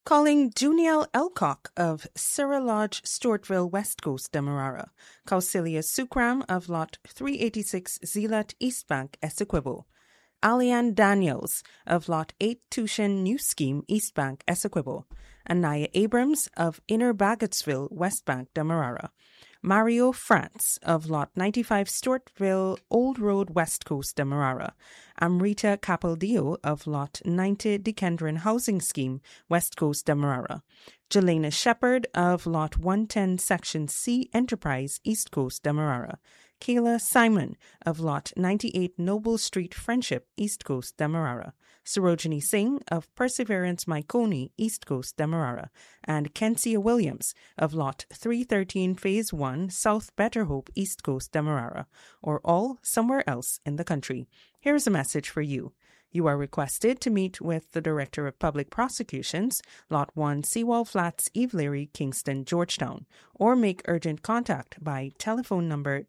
Calling Juniel Elcock of Sierra Lodge, Stewartville, West Coast, Demerara. Kausilia Sukram of Lot 386, Zeelat, East Bank, Essequibo. Alian Daniels of Lot 8, Tushin, New Scheme, East Bank, Essequibo. Anaya Abrams of Inner Baggotsville, West Bank, Demerara. Mario France of Lot 95, Stewartville, Old Road, West Coast, Demerara. Amrita Capeldio of Lot 90, Dekendron Housing Scheme, West Coast, Demerara. Jelena Shepherd of Lot 110, Section C, Enterprise, East Coast, Demerara. Kayla Simon of Lot 98, Noble Street, Friendship, East Coast, Demerara. Sarojini Singh of Perseverance, Myconi, East Coast, Demerara. And Kensia Williams of Lot 313, Phase 1, South Better Hope, East Coast, Demerara. Or all somewhere else in the country. Here's a message for you. You are requested to meet with the Director of Public Prosecutions, Lot 1, Seawall Flats, Eve Leary, Kingston, Georgetown, or make urgent contact by telephone number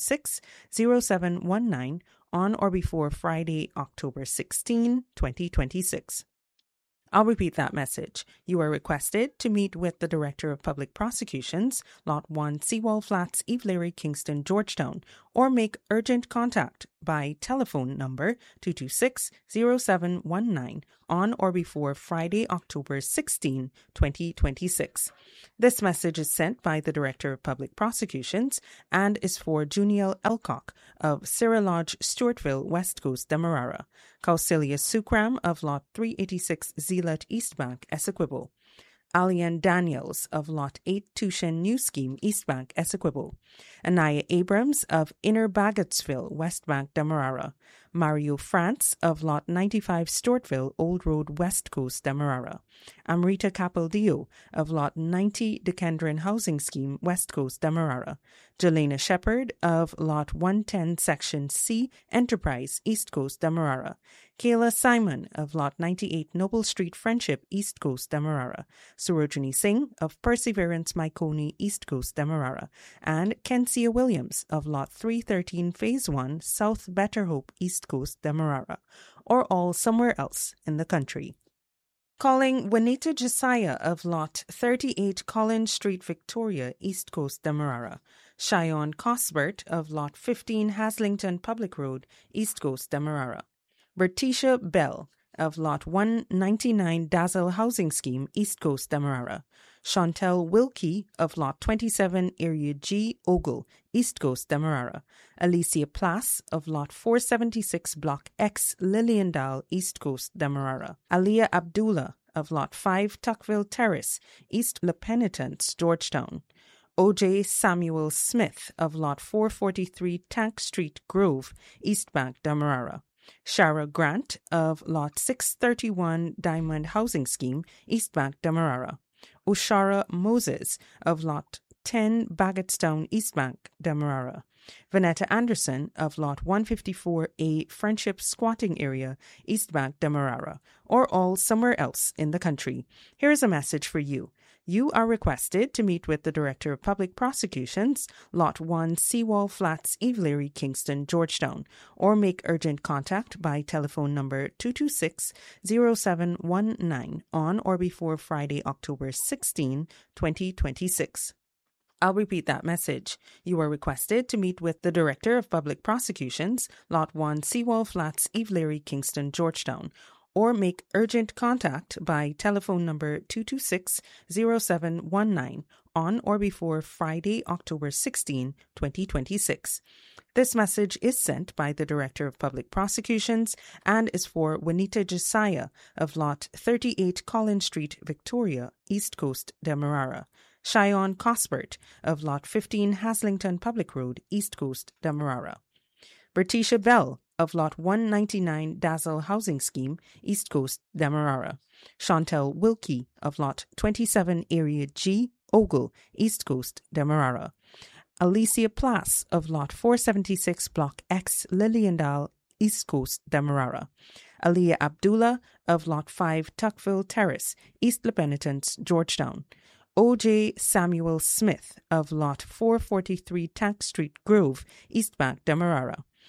226-0719 on or before Friday, October 16, 2026. I'll repeat that message. You are requested to meet with the Director of Public Prosecutions, Lot 1, Seawall Flats, Eve Leary, Kingston, Georgetown, or make urgent contact by telephone number 226-0719 on or before Friday, October 16, 2026. This message is sent by the Director of Public Prosecutions and is for Juniel Elcock of Sierra Lodge, Stewartville, West Coast, Demerara. Kausilia Sukram of Lot 386, Zeelat, East Bank, Essequibo. Alian Daniels of Lot 8, Tushin, New Scheme, East Bank, Essequibo. Anaya Abrams of Inner Baggotsville, West Bank, Demerara. Mario France of Lot 95, Stewartville, Old Road, West Coast, Demerara. Amrita Capeldio of Lot 90, Dekendron Housing Scheme, West Coast, Demerara. Jelena Shepherd of Lot 110, Section C, Enterprise, East Coast, Demerara. Kayla Simon of Lot 98, Noble Street, Friendship, East Coast, Demerara. Sarojini Singh of Perseverance, Myconi, East Coast, Demerara. And Kensia Williams of Lot 313, Phase 1, South Better Hope, East Coast, Demerara. Or all somewhere else in the country. Calling Juanita Josiah of Lot 38, Collins Street, Victoria, East Coast, Demerara. Cheyenne Cosbert of Lot 15, Haslington Public Road, East Coast, Demerara. Bertisha Bell of Lot 199, Dazzle Housing Scheme, East Coast, Demerara. Chantel Wilkie of Lot 27, Area G, Ogle, East Coast, Demerara. Alicia Plass of Lot 476, Block X, Liliendal, East Coast, Demerara. Aliyah Abdullah of Lot 5, Tuckville Terrace, East Le Penitence, Georgetown. O.J. Samuel Smith of Lot 443, Tank Street, Grove, East Bank, Demerara. Shara Grant of Lot 631, Diamond Housing Scheme, East Bank, Demerara. Oshara Moses of Lot 10, Bagotstown, East Bank, Demerara. Vanetta Anderson of Lot 154A, Friendship Squatting Area, East Bank, Demerara, or all somewhere else in the country. Here's a message for you. You are requested to meet with the Director of Public Prosecutions, Lot 1, Seawall Flats, Eve Leary, Kingston, Georgetown, or make urgent contact by telephone number 226-0719 on or before Friday, October 16, 2026. I'll repeat that message. You are requested to meet with the Director of Public Prosecutions, Lot 1, Seawall Flats, Eve Leary, Kingston, Georgetown, or make urgent contact by telephone number 226-0719 on or before Friday, October 16, 2026. This message is sent by the Director of Public Prosecutions and is for Juanita Josiah of Lot 38, Collins Street, Victoria, East Coast, Demerara. Cheyenne Cosbert of Lot 15, Haslington Public Road, East Coast, Demerara. Bertisha Bell of Lot 199, Dazzle Housing Scheme, East Coast, Demerara. Chantel Wilkie of Lot 27, Area G, Ogle, East Coast, Demerara. Alicia Plass of Lot 476, Block X, Liliendal, East Coast, Demerara. Aliyah Abdullah of Lot 5, Tuckville Terrace, East Le Penitence, Georgetown. O.J. Samuel Smith of Lot 443, Tank Street, Grove, East Bank, Demerara.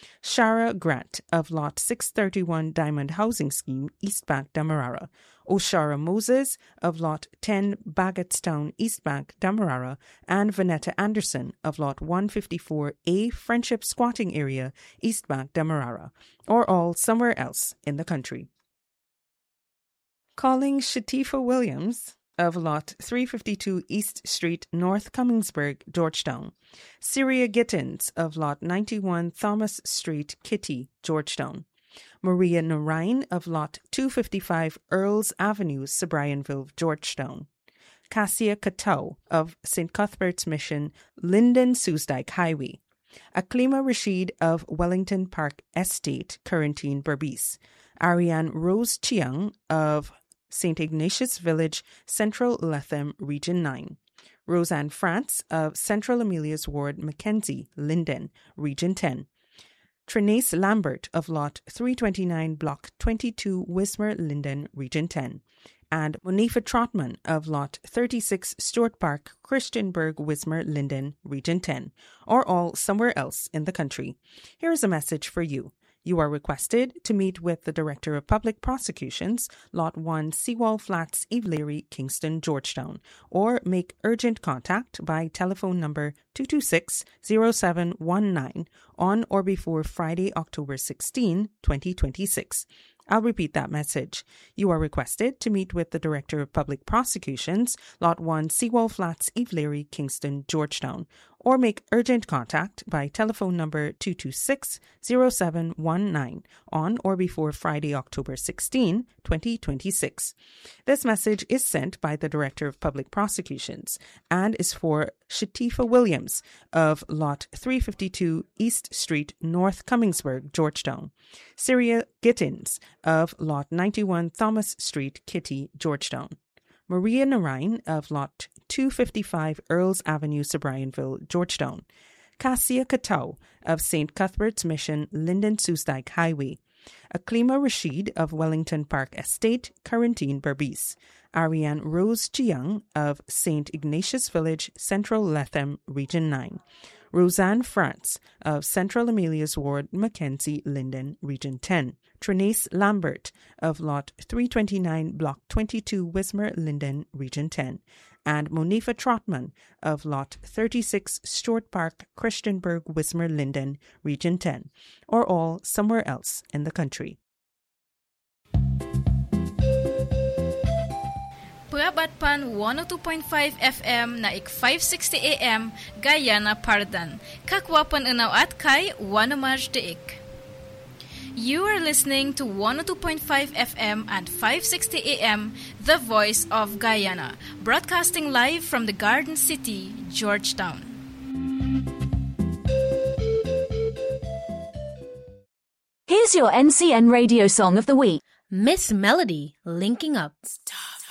Shara Grant of Lot 631 Diamond Housing Scheme, East Bank, Demerara. Oshara Moses of Lot 10 Baggettstown, East Bank, Demerara. And Vanetta Anderson of Lot 154A Friendship Squatting Area, East Bank, Demerara. Or all somewhere else in the country. Calling Shatifa Williams of Lot 352 East Street, North Cummingsburg, Georgetown. Syria Gittins of Lot 91 Thomas Street, Kitty, Georgetown. Maria Narine of Lot 255 Earls Avenue, Sobrianville, Georgetown. Cassia Katau of St. Cuthbert's Mission, Linden Susdike Highway. Aklima Rashid of Wellington Park Estate, Currentine, Berbice. Ariane Rose Chiang of St. Ignatius Village, Central Lethem, Region 9. Roseanne France of Central Amelia's Ward, Mackenzie, Linden, Region 10. Trenace Lambert of Lot 329, Block 22, Wismer, Linden, Region 10. And Monifa Trotman of Lot 36, Stewart Park, Christianburg, Wismer, Linden, Region 10. Or all somewhere else in the country. Here is a message for you. You are requested to meet with the Director of Public Prosecutions, Lot 1, Seawall Flats, Eve Leary, Kingston, Georgetown, or make urgent contact by telephone number 226-0719 on or before Friday, October 16, 2026. I'll repeat that message. You are requested to meet with the Director of Public Prosecutions, Lot 1, Seawall Flats, Eve Leary, Kingston, Georgetown, or make urgent contact by telephone number 226-0719 on or before Friday, October 16, 2026. This message is sent by the Director of Public Prosecutions and is for Shatifa Williams of Lot 352 East Street, North Cummingsburg, Georgetown. Syria Gittins of Lot 91 Thomas Street, Kitty, Georgetown. Maria Narine of Lot 255 Earls Avenue, Sobrianville, Georgetown. Cassia Katau of St. Cuthbert's Mission, Linden Susdike Highway. Aklima Rashid of Wellington Park Estate, Currentine, Berbice. Ariane Rose Chiang of St. Ignatius Village, Central Lethem, Region 9. Roseanne France of Central Amelia's Ward, Mackenzie, Linden, Region 10. Trenace Lambert of Lot 329, Block 22, Wismer, Linden, Region 10. And Monifa Trotman of Lot 36, Stewart Park, Christianburg, Wismer, Linden, Region 10. Or all somewhere else in the country. Prabatpan 102.5 FM na ik 560 AM Guyana Pardan. Kakwapan unaw at kay Wanamaj Deik. You are listening to 102.5 FM and 560 AM, The Voice of Guyana, broadcasting live from the Garden City, Georgetown. Here's your NCN radio song of the week. Miss Melody, linking up. Stop.